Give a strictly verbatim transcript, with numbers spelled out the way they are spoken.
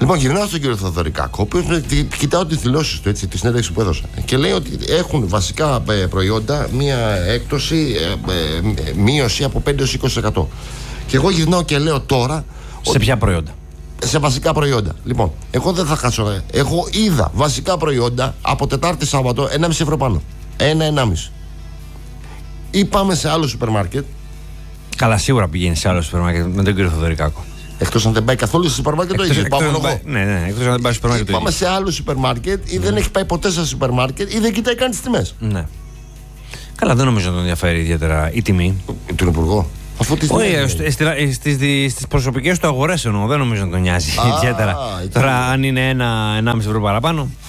Λοιπόν, γυρνάω στον κύριο Θεοδωρικάκο, ο οποίος κοιτάω τις δηλώσεις του, έτσι, τη συνέντευξη που έδωσα. Και λέει ότι έχουν βασικά ε, προϊόντα μία έκπτωση, ε, ε, μείωση από πέντε έως είκοσι τοις εκατό. Και εγώ γυρνάω και λέω τώρα. Σε ότι, ποια προϊόντα? Σε βασικά προϊόντα. Λοιπόν, εγώ δεν θα χάσω. Εγώ είδα βασικά προϊόντα από Τετάρτη Σάββατο ενάμιση ευρώ πάνω. ένα ενάμιση. Ή πάμε σε άλλο σούπερ μάρκετ. Καλά, σίγουρα πηγαίνει σε άλλο σούπερ μάρκετ με τον κύριο Θεοδωρικάκο. Εκτός αν δεν πάει καθόλου σε σούπερ μάρκετ, το ίδιο. Πάω μόνο εγώ. Ναι, ναι, εκτός αν δεν πάει στο σούπερ μάρκετ. Πάμε σε άλλο σούπερ μάρκετ ή δεν έχει πάει ποτέ σε σούπερ μάρκετ ή δεν κοιτάει καν τις τιμές. Ναι. Καλά, δεν νομίζω να τον ενδιαφέρει ιδιαίτερα η τιμή. Τον Υπουργό. Αφού τις Όχι, στις προσωπικές του αγορές εννοώ, δεν νομίζω να τον νοιάζει ιδιαίτερα. Τώρα, αν είναι ένα ενάμιση ευρώ παραπάνω.